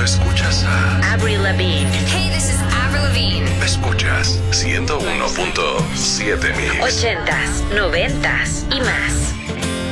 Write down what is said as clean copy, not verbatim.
Escuchas a Avril Lavigne. Hey, this is Avril Lavigne. Escuchas 101.7 Mix. 80s, 90s y más.